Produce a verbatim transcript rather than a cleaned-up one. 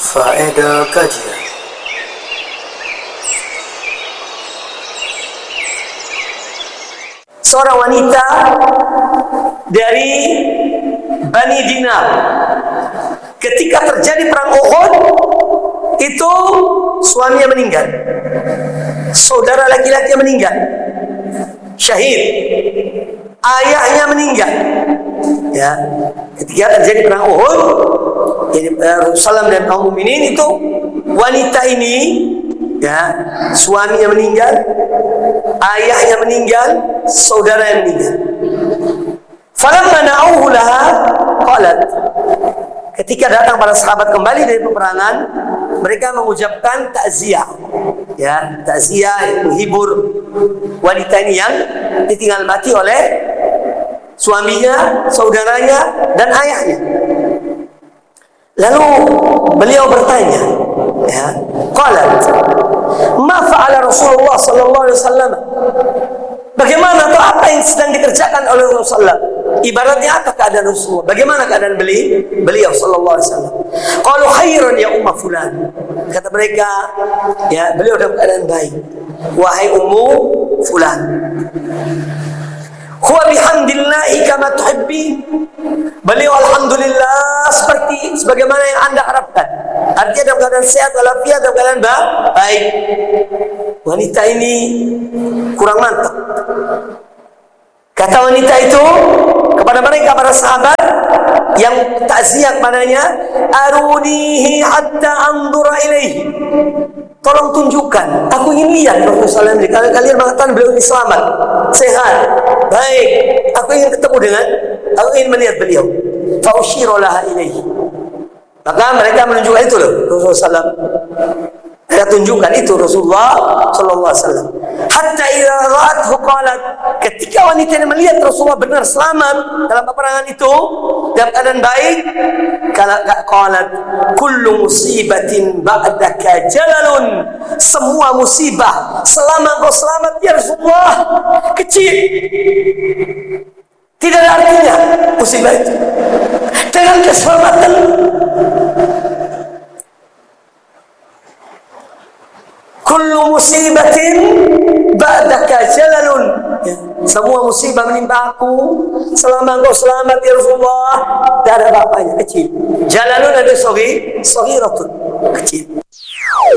Faedah kajian. Seorang wanita dari Bani Dinar, ketika terjadi perang Uhud, itu suaminya meninggal, saudara laki-laki meninggal, syahid, ayahnya meninggal. Ya, ketika terjadi perang Uhud, jadi Rasulullah dan kaum mukminin itu, wanita ini, ya, suaminya meninggal, ayahnya meninggal, saudara yang meninggal. Falamma na'uhu laha qalat, ketika datang para sahabat kembali dari peperangan, mereka mengucapkan takziah, ya, takziah itu hibur wanita ini yang ditinggal mati oleh suaminya, saudaranya, dan ayahnya. Lalu beliau bertanya, ya, qalat, ma fa'ala Rasulullah sallallahu alaihi wasallam? Bagaimana atau apa yang sedang dikerjakan oleh Rasulullah? Ibaratnya apa keadaan Rasulullah? Bagaimana keadaan beli, beliau sallallahu alaihi wasallam? Qalu khairan ya umma fulan. Kata mereka, ya, beliau dalam keadaan baik. Wahai ummu fulan. Huwa bihamdillahi kama tuhibbi. Beliau alhamdulillah seperti sebagaimana yang Anda harapkan. Artinya dalam keadaan sehat walafiat, dalam keadaan baik. Wanita ini kurang mantap. Kata wanita itu kepada mereka para sahabat yang takziah kepadanya, arunihi hatta anzura ilaihi. Tolong tunjukkan, aku ingin lihat Rasulullah sallallahu alaihi wasallam. Kalian mengatakan beliau ini selamat, sehat, baik. Aku ingin ketemu dengan, aku ingin melihat beliau. Fa usyiru laha ilaihi. Maka mereka menunjukkan itu loh Rasulullah sallallahu alaihi wasallam. Mereka tunjukkan itu Rasulullah sallallahu alaihi wasallam. Hatta idza ra'athu qalat, ketika wanita ini melihat Rasulullah benar selamat dalam peperangan itu, dalam keadaan baik, qalat kullu musibatin ba'daka jalalun. Semua musibah selama engkau selamat ya Rasulullah kecil, tidak ada artinya musibah itu. Dengan keselamatan kullu musibatin ba'daka jalalun, ya, semua musibah menimpa aku selama engkau selamat ya Rasulullah, tidak ada apa-apanya, kecil. Jalalun ada sogi, sogiratun, kecil.